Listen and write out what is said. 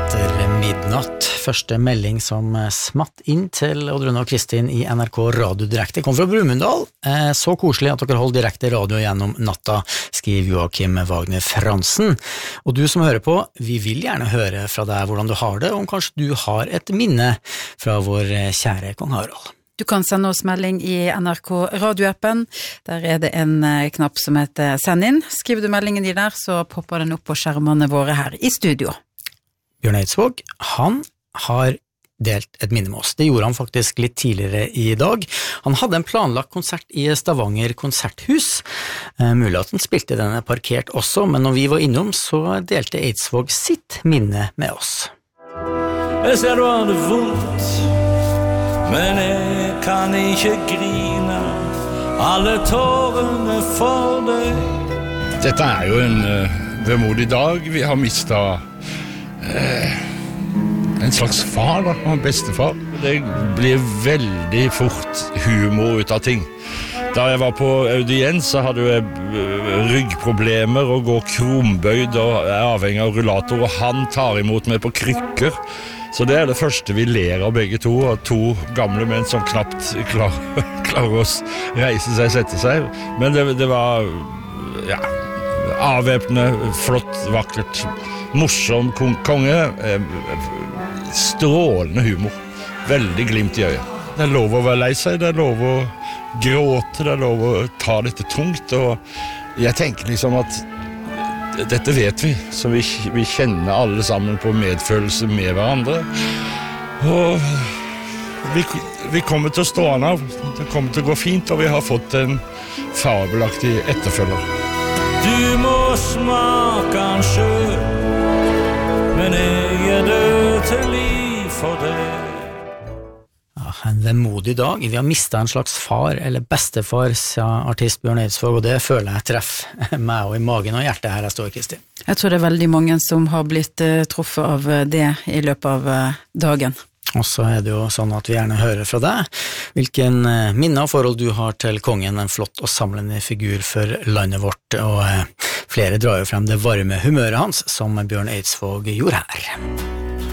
etter midnatt. Første melding som smatt inn til Oddrun og Kristin i NRK Radio Direkte kom fra Brumunddal. Så koselig at dere holder direkte radio gjennom natta, skriver Joachim Wagner Fransen. Og du som hører på, vi vil gjerne høre fra deg hvordan du har det, og om kanskje du har et minne fra vår kjære kong Harald. Du kan sende oss melding i NRK radioappen. Der er det en knapp som heter send inn. Skriver du meldingen din der, så popper den opp på skjermene våre her i studio. Bjørn Eidsvåg, han har delt et minne med oss. Det gjorde han faktisk litt tidligere i dag. Han hadde en planlagt konsert i Stavanger konserthus. Mulig at han spilte denne parkert også, men når vi var innom, så delte Eidsvåg sitt minne med oss. Jeg ser du har det vondt, men jeg kan ikke grine alle tårene for deg. Dette er jo en vemodig dag. Vi har mistet en slags far, da, en bestefar. Det blir veldig fort humor ut av ting. Da jeg var på audiens, så hadde jeg ryggproblemer og går krumbøyd og er avhengig av rullator, og han tar imot meg på krykker. Så det er det første vi ler av begge to, og to gamle menn som knapt klarer å reise seg, sette seg. Men det var avvæpnende, flott, vakkert, morsom konge, strålende humor, veldig glimt i øyet. Det er lov å være lei seg, det er lov å gråte, det er lov å ta dette tungt, og jeg tenker liksom at dette vet vi, så vi kjenner alle sammen på medfølelse med hverandre. Og vi kommer til å stå an av, det kommer til å gå fint, og vi har fått en fabelaktig etterfølger. Du må smake han selv, men jeg er død til liv for deg. En vemodig dag. Vi har mistet en slags far eller bestefar, sa artist Bjørn Eidsvåg, og det føler jeg treffer meg og i magen og hjertet her jeg står, Kristin. Jeg tror det er veldig mange som har blitt truffet av det i løpet av dagen. Og så er det jo sånn at vi gjerne hører fra deg hvilken minne og forhold du har til kongen, en flott og samlende figur for landet vårt, og flere drar jo frem det varme humøret hans som Bjørn Eidsvåg gjorde her.